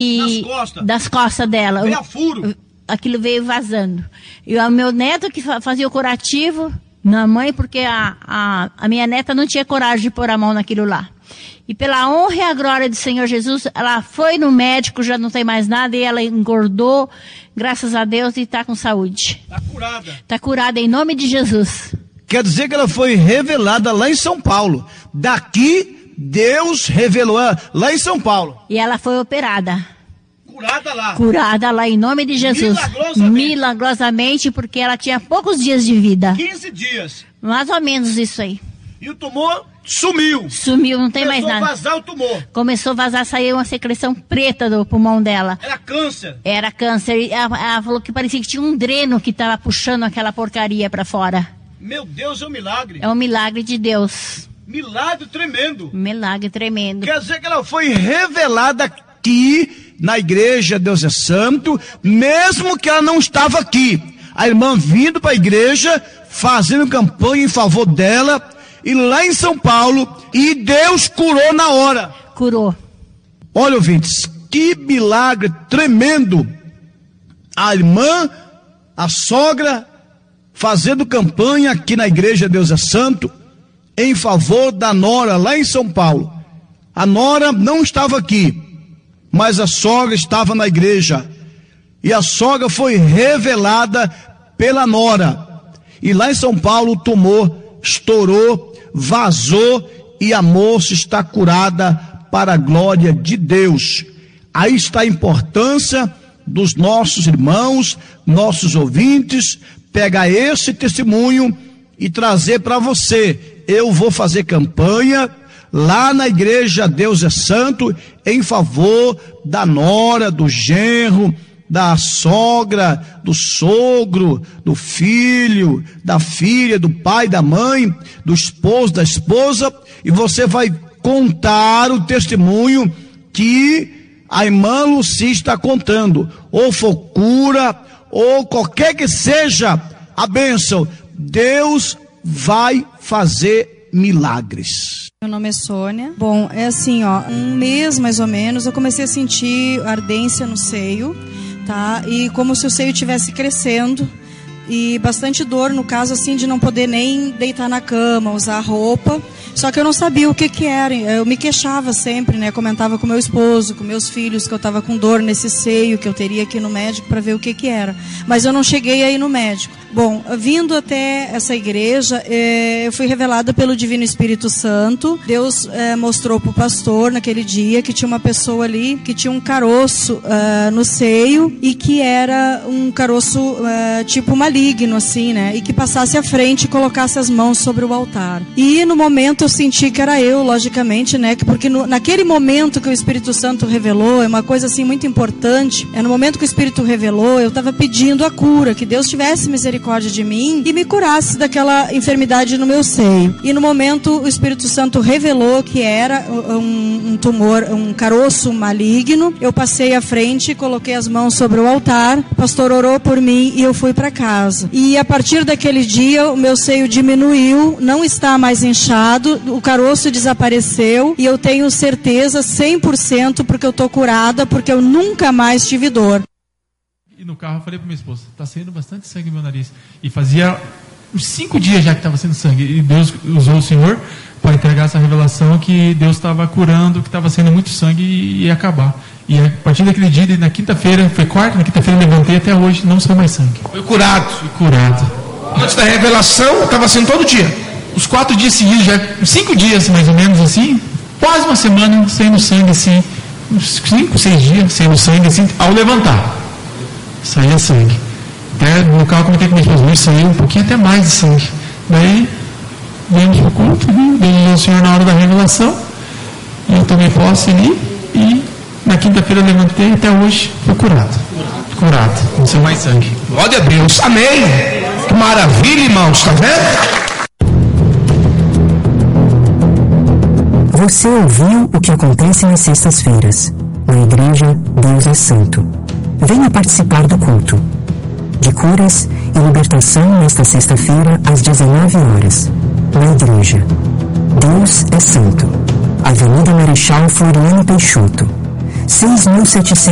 das costas dela. Veio a furo. Aquilo veio vazando. E o meu neto que fazia o curativo na mãe, porque a minha neta não tinha coragem de pôr a mão naquilo lá. E pela honra e a glória do Senhor Jesus, ela foi no médico, já não tem mais nada, e ela engordou, graças a Deus, e está com saúde. Está curada. Está curada em nome de Jesus. Quer dizer que ela foi revelada lá em São Paulo. Daqui, Deus revelou ela lá em São Paulo. E ela foi operada. Curada lá. Curada lá em nome de Jesus. Milagrosamente, porque ela tinha poucos dias de vida. 15 dias. Mais ou menos isso aí. E o tumor sumiu. Sumiu, não tem mais nada. Começou a vazar o tumor. Começou a vazar, saiu uma secreção preta do pulmão dela. Era câncer. Era câncer. E ela falou que parecia que tinha um dreno que estava puxando aquela porcaria para fora. Meu Deus, é um milagre. É um milagre de Deus. Milagre tremendo. Milagre tremendo. Quer dizer que ela foi revelada aqui na igreja Deus é Santo, mesmo que ela não estava aqui. A irmã vindo para a igreja, fazendo campanha em favor dela, e lá em São Paulo, e Deus curou na hora. Curou. Olha, ouvintes, que milagre tremendo. A irmã, a sogra, fazendo campanha aqui na igreja Deus é Santo, em favor da nora lá em São Paulo. A nora não estava aqui, mas a sogra estava na igreja. E a sogra foi revelada pela nora. E lá em São Paulo o tumor estourou, vazou e a moça está curada para a glória de Deus. Aí está a importância dos nossos irmãos, nossos ouvintes, pegar esse testemunho e trazer para você. Eu vou fazer campanha lá na igreja Deus é Santo em favor da nora, do genro, da sogra, do sogro, do filho, da filha, do pai, da mãe, do esposo, da esposa, e você vai contar o testemunho que a irmã Luci está contando, ou for cura, ou qualquer que seja a bênção, Deus vai fazer milagres. Meu nome é Sônia. Bom, é assim, ó, um mês mais ou menos, eu comecei a sentir ardência no seio, tá? E como se o seio estivesse crescendo e bastante dor, no caso assim de não poder nem deitar na cama, usar roupa. Só que eu não sabia o que era. Eu me queixava sempre, né? Comentava com meu esposo, com meus filhos, que eu estava com dor nesse seio, que eu teria que ir no médico para ver o que era. Mas eu não cheguei a ir no médico. Bom, vindo até essa igreja, eu fui revelada pelo Divino Espírito Santo. Deus mostrou para o pastor naquele dia que tinha uma pessoa ali que tinha um caroço no seio e que era um caroço tipo maligno, assim, né? E que passasse à frente e colocasse as mãos sobre o altar. E no momento eu senti que era eu, logicamente, né? Porque naquele momento que o Espírito Santo revelou, é uma coisa assim muito importante. No momento que o Espírito revelou, eu estava pedindo a cura, que Deus tivesse misericórdia de mim e me curasse daquela enfermidade no meu seio. E no momento o Espírito Santo revelou que era um tumor, um caroço maligno. Eu passei à frente, coloquei as mãos sobre o altar, o pastor orou por mim e eu fui para casa. E a partir daquele dia o meu seio diminuiu, não está mais inchado, o caroço desapareceu e eu tenho certeza 100% porque eu estou curada, porque eu nunca mais tive dor. E no carro eu falei para minha esposa, está saindo bastante sangue no meu nariz. E fazia uns 5 dias já que estava saindo sangue. E Deus usou o Senhor para entregar essa revelação que Deus estava curando, que estava saindo muito sangue e ia acabar. E a partir daquele dia, na quinta-feira, foi quarta, na quinta-feira eu levantei, até hoje não saiu mais sangue. Foi curado. Fui curado. Antes da revelação, estava saindo todo dia. Os 4 dias seguidos, já 5 dias mais ou menos assim, quase uma semana saindo sangue assim, uns 5, 6 dias saindo sangue assim, ao levantar. Saía sangue. Até no carro comentei com minha esposa, hoje saiu um pouquinho até mais de sangue. Daí, viemos para o culto, Deus ao Senhor na hora da revelação, e eu tomei posse ali, e na quinta-feira eu levantei e até hoje fui curado. Curado, não saiu mais sangue. Glória a Deus, amém. Que maravilha, irmãos, está vendo? Você ouviu o que acontece nas sextas-feiras. Na igreja, Deus é Santo. Venha participar do culto de curas e libertação nesta sexta-feira às 19 horas. Na igreja, Deus é Santo. Avenida Marechal Floriano Peixoto, 6.700